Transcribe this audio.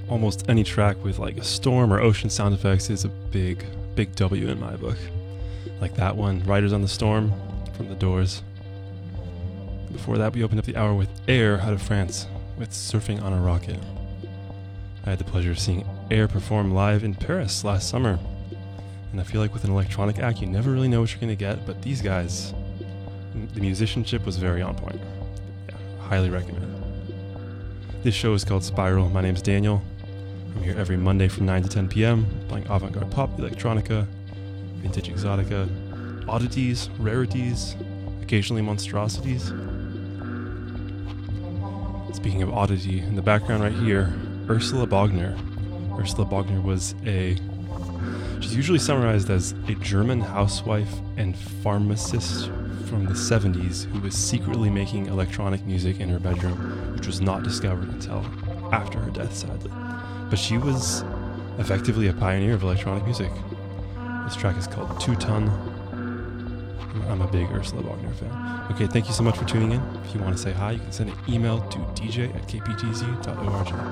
almost any track with like a storm or ocean sound effects is a big W in my book. Like that one, Riders on the Storm from The Doors. Before that, we opened up the hour with Air out of France with Surfing on a Rocket. I had the pleasure of seeing Air perform live in Paris last summer. And I feel like with an electronic act, you never really know what you're going to get, but these guys, the musicianship was very on point. Yeah, highly recommend. This show is called Spiral. My name's Daniel. I'm here every Monday from 9 to 10 p.m. playing avant-garde pop, electronica, vintage exotica, oddities, rarities, occasionally monstrosities. Speaking of oddity, in the background right here, Ursula Bogner. Ursula Bogner was she's usually summarized as a German housewife and pharmacist from the 70s who was secretly making electronic music in her bedroom, which was not discovered until after her death, sadly. But she was effectively a pioneer of electronic music. This track is called 2 Ton. I'm a big Ursula Bogner fan. Okay, thank you so much for tuning in. If you want to say hi, you can send an email to dj@kptz.org.